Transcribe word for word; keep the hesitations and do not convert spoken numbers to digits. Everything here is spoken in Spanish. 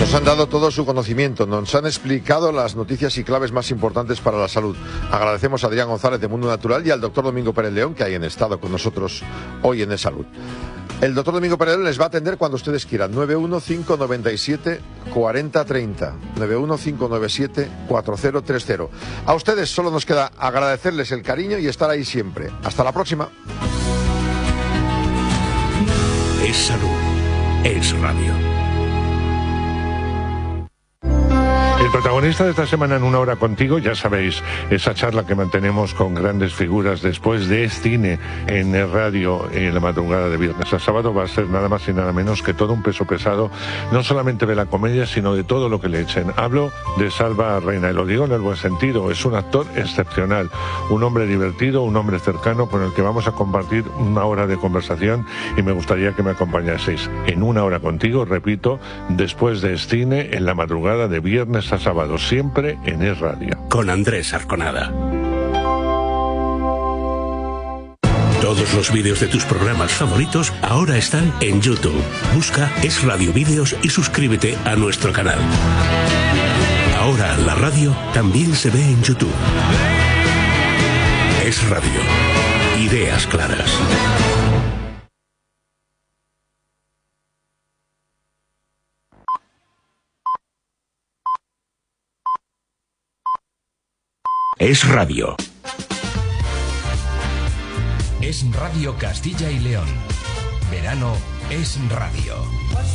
Nos han dado todo su conocimiento, nos han explicado las noticias y claves más importantes para la salud. Agradecemos a Adrián González de Mundo Natural y al doctor Domingo Pérez León, que hayan estado con nosotros hoy en E Salud. El doctor Domingo Pérez León les va a atender cuando ustedes quieran. nueve uno cinco nueve siete cuatro cero tres cero. nueve uno cinco nueve siete cuatro cero tres cero. A ustedes solo nos queda agradecerles el cariño y estar ahí siempre. Hasta la próxima. Es Salud. Es Radio. El protagonista de esta semana en Una Hora Contigo, ya sabéis, esa charla que mantenemos con grandes figuras después de cine en el radio en la madrugada de viernes a sábado, va a ser nada más y nada menos que todo un peso pesado, no solamente de la comedia, sino de todo lo que le echen. Hablo de Salva Reina, y lo digo en el buen sentido, es un actor excepcional, un hombre divertido, un hombre cercano con el que vamos a compartir una hora de conversación y me gustaría que me acompañaseis en Una Hora Contigo, repito, después de cine en la madrugada de viernes a sábado, siempre en Es Radio. Con Andrés Arconada. Todos los vídeos de tus programas favoritos ahora están en YouTube. Busca Es Radio Vídeos y suscríbete a nuestro canal. Ahora la radio también se ve en YouTube. Es Radio. Ideas claras. Es Radio. Es Radio Castilla y León. Verano es radio.